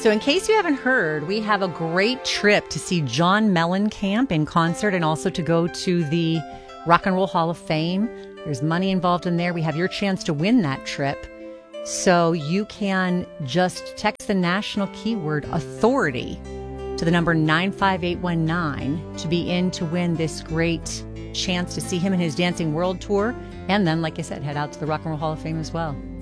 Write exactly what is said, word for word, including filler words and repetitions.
So in case you haven't heard, we have a great trip to see John Mellencamp in concert and also to go to the Rock and Roll Hall of Fame. There's money involved in there. We have your chance to win that trip. So you can just text the national keyword authority to the number nine five eight one nine to be in to win this great chance to see him in his Dancing World Tour. And then, like I said, head out to the Rock and Roll Hall of Fame as well.